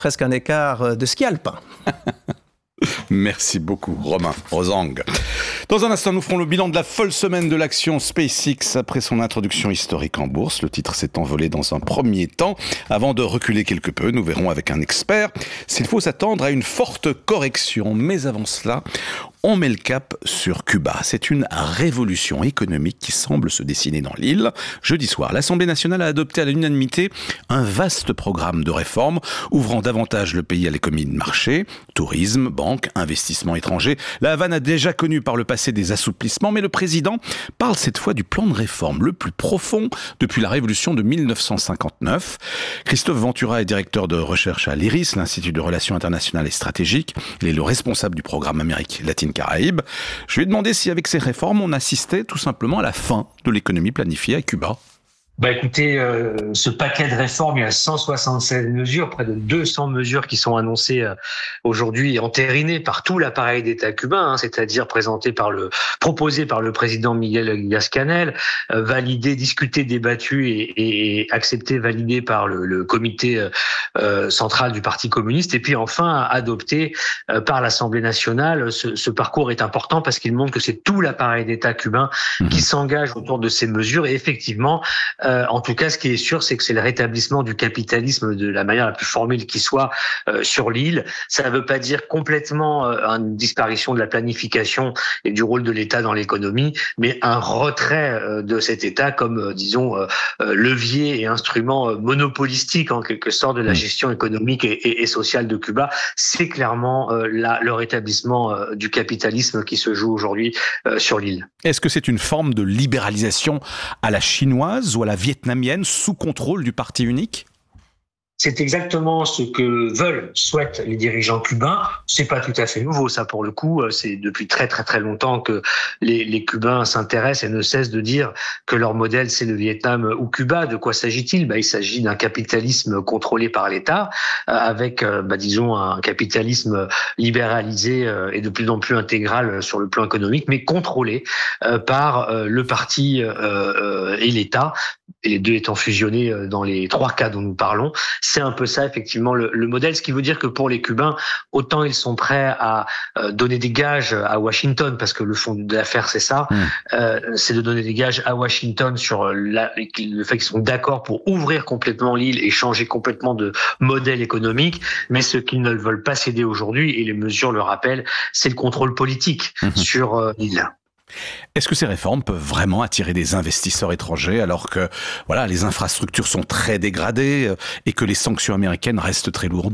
presque un écart de ski alpin. Merci beaucoup, Romain Rozang. Dans un instant, nous ferons le bilan de la folle semaine de l'action SpaceX après son introduction historique en bourse. Le titre s'est envolé dans un premier temps. Avant de reculer quelque peu, nous verrons avec un expert s'il faut s'attendre à une forte correction. Mais avant cela, on met le cap sur Cuba. C'est une révolution économique qui semble se dessiner dans l'île. Jeudi soir, l'Assemblée nationale a adopté à l'unanimité un vaste programme de réformes ouvrant davantage le pays à l'économie de marché, tourisme, banque, investissement étranger. La Havane a déjà connu par le passé des assouplissements, mais le président parle cette fois du plan de réforme le plus profond depuis la révolution de 1959. Christophe Ventura est directeur de recherche à l'IRIS, l'Institut de Relations internationales et stratégiques. Il est le responsable du programme Amérique latine Caraïbes. Je lui ai demandé si avec ces réformes, on assistait tout simplement à la fin de l'économie planifiée à Cuba. Écoutez, ce paquet de réformes, il y a 176 mesures, près de 200 mesures qui sont annoncées aujourd'hui et entérinées par tout l'appareil d'État cubain, c'est-à-dire proposées par le président Miguel Diaz-Canel, validées, discutées, débattues et acceptées, validées par le comité central du Parti communiste, et puis enfin adoptées par l'Assemblée nationale. Ce parcours est important parce qu'il montre que c'est tout l'appareil d'État cubain qui s'engage autour de ces mesures, et effectivement, en tout cas, ce qui est sûr, c'est que c'est le rétablissement du capitalisme de la manière la plus formelle qui soit sur l'île. Ça ne veut pas dire complètement une disparition de la planification et du rôle de l'État dans l'économie, mais un retrait de cet État comme, disons, levier et instrument monopolistique en quelque sorte de la gestion économique et sociale de Cuba. C'est clairement le rétablissement du capitalisme qui se joue aujourd'hui sur l'île. Est-ce que c'est une forme de libéralisation à la chinoise ou à la vietnamienne sous contrôle du parti unique ? C'est exactement ce que souhaitent les dirigeants cubains. C'est pas tout à fait nouveau, ça, pour le coup. C'est depuis très très très longtemps que les Cubains s'intéressent et ne cessent de dire que leur modèle, c'est le Vietnam ou Cuba. De quoi s'agit-il ? Il s'agit d'un capitalisme contrôlé par l'État, avec, disons, un capitalisme libéralisé et de plus en plus intégral sur le plan économique, mais contrôlé par le parti et l'État, et les deux étant fusionnés dans les trois cas dont nous parlons. C'est un peu ça, effectivement, le modèle, ce qui veut dire que pour les Cubains, autant ils sont prêts à donner des gages à Washington, parce que le fond de l'affaire, c'est ça, c'est de donner des gages à Washington sur le fait qu'ils sont d'accord pour ouvrir complètement l'île et changer complètement de modèle économique, mais ce qu'ils ne veulent pas céder aujourd'hui, et les mesures le rappellent, c'est le contrôle politique sur l'île. Est-ce que ces réformes peuvent vraiment attirer des investisseurs étrangers alors que les infrastructures sont très dégradées et que les sanctions américaines restent très lourdes ?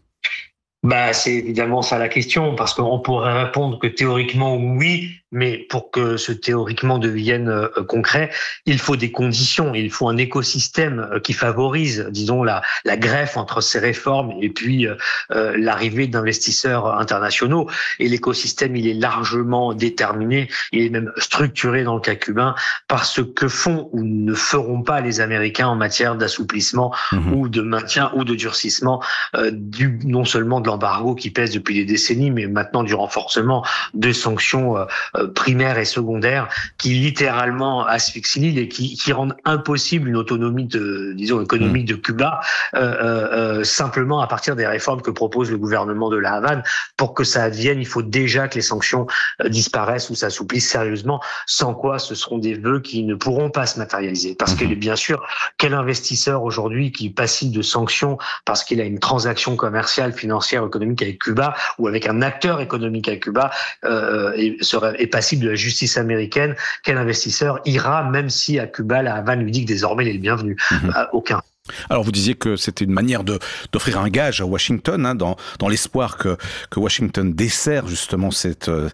C'est évidemment ça la question, parce qu'on pourrait répondre que théoriquement oui, mais pour que ce théoriquement devienne concret, il faut des conditions, il faut un écosystème qui favorise, disons, la greffe entre ces réformes et puis l'arrivée d'investisseurs internationaux. Et l'écosystème, il est largement déterminé, il est même structuré dans le cas cubain par ce que font ou ne feront pas les Américains en matière d'assouplissement ou de maintien ou de durcissement non seulement de l'embargo qui pèse depuis des décennies, mais maintenant du renforcement de sanctions primaires et secondaires qui littéralement asphyxient l'île et qui rendent impossible une autonomie économique de Cuba simplement à partir des réformes que propose le gouvernement de la Havane. Pour que ça advienne, il faut déjà que les sanctions disparaissent ou s'assouplissent sérieusement, sans quoi ce seront des vœux qui ne pourront pas se matérialiser. Parce que bien sûr, quel investisseur aujourd'hui qui est passible de sanctions parce qu'il a une transaction commerciale, financière, économique avec Cuba ou avec un acteur économique à Cuba est passible de la justice américaine, quel investisseur ira, même si à Cuba la Havane lui dit que désormais il est le bienvenu? Aucun. Alors vous disiez que c'était une manière d'offrir un gage à Washington, dans l'espoir que Washington desserre justement sa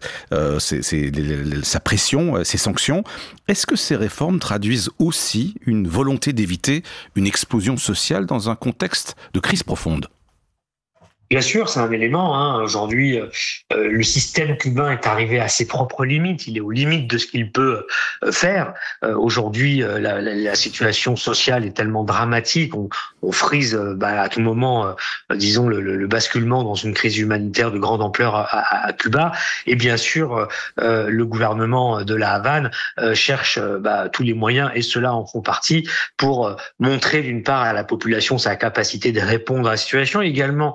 pression, ses sanctions. Est-ce que ces réformes traduisent aussi une volonté d'éviter une explosion sociale dans un contexte de crise profonde ? Bien sûr, c'est un élément. Aujourd'hui, le système cubain est arrivé à ses propres limites. Il est aux limites de ce qu'il peut faire. Aujourd'hui, la situation sociale est tellement dramatique. On frise à tout moment, disons, le basculement dans une crise humanitaire de grande ampleur à Cuba. Et bien sûr, le gouvernement de la Havane cherche tous les moyens, et ceux-là en font partie, pour montrer d'une part à la population sa capacité de répondre à la situation, également